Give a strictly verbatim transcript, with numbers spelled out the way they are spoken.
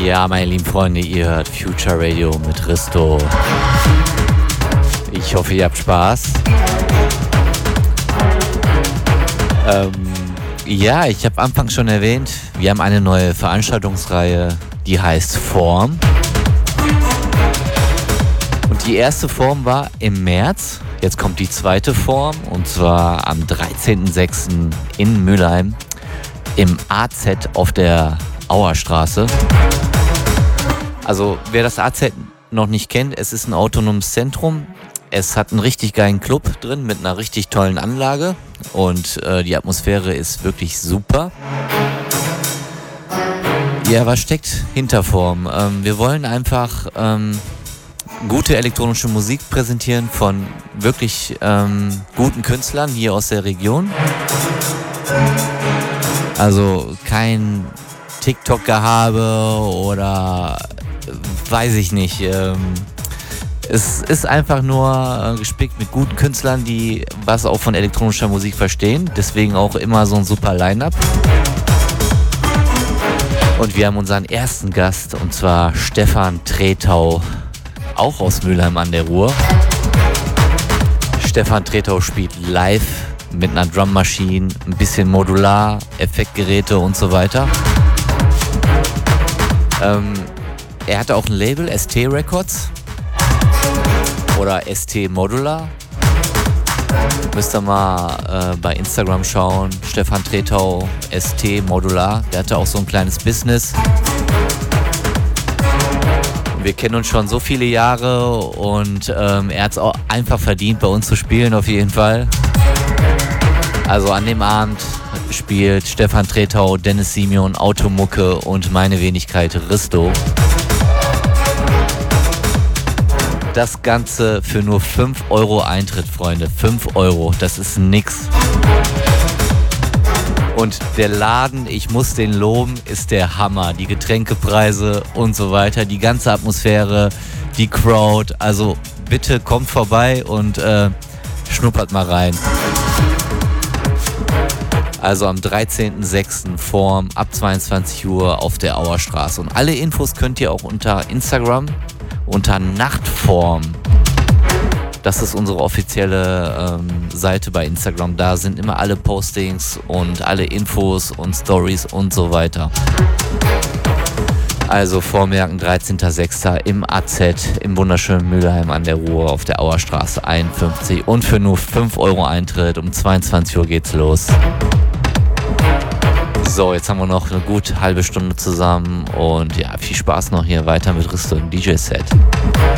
Ja, meine lieben Freunde, ihr hört Future Radio mit Risto. Ich hoffe, ihr habt Spaß. Ähm, ja, ich habe anfangs schon erwähnt, wir haben eine neue Veranstaltungsreihe, die heißt Form. Und die erste Form war im März. Jetzt kommt die zweite Form, und zwar am dreizehnten sechsten in Mülheim im A Z auf der Auerstraße. Also wer das A Z noch nicht kennt, es ist ein autonomes Zentrum. Es hat einen richtig geilen Club drin mit einer richtig tollen Anlage und äh, die Atmosphäre ist wirklich super. Ja, was steckt hinter Form? Ähm, wir wollen einfach ähm, gute elektronische Musik präsentieren von wirklich ähm, guten Künstlern hier aus der Region. Also kein TikTok-Gehabe oder weiß ich nicht. Ähm, es ist einfach nur äh, gespickt mit guten Künstlern, die was auch von elektronischer Musik verstehen. Deswegen auch immer so ein super Line-Up. Und wir haben unseren ersten Gast, und zwar Stefan Tretau, auch aus Mülheim an der Ruhr. Stefan Tretau spielt live mit einer Drummaschine, ein bisschen Modular, Effektgeräte und so weiter. Ähm, er hatte auch ein Label, S T Records oder S T Modular. Müsst ihr mal äh, bei Instagram schauen, Stefan Tretau, S T Modular. Der hatte auch so ein kleines Business. Und wir kennen uns schon so viele Jahre und ähm, er hat es auch einfach verdient, bei uns zu spielen, auf jeden Fall. Also an dem Abend spielt Stefan Tretau, Dennis Simeon, Automucke und meine Wenigkeit Risto. Das Ganze für nur fünf Euro Eintritt, Freunde. fünf Euro, das ist nix. Und der Laden, ich muss den loben, ist der Hammer. Die Getränkepreise und so weiter, die ganze Atmosphäre, die Crowd. Also bitte kommt vorbei und äh, schnuppert mal rein. Also am dreizehnten sechsten Form ab zweiundzwanzig Uhr auf der Auerstraße. Und alle Infos könnt ihr auch unter Instagram unter Nachtform. Das ist unsere offizielle ähm, Seite bei Instagram. Da sind immer alle Postings und alle Infos und Stories und so weiter. Also vormerken, dreizehnten sechsten im A Z im wunderschönen Mülheim an der Ruhr auf der Auerstraße einundfünfzig. Und für nur fünf Euro Eintritt um zweiundzwanzig Uhr geht's los. So, jetzt haben wir noch eine gute halbe Stunde zusammen und ja, viel Spaß noch hier weiter mit Risto im D J-Set.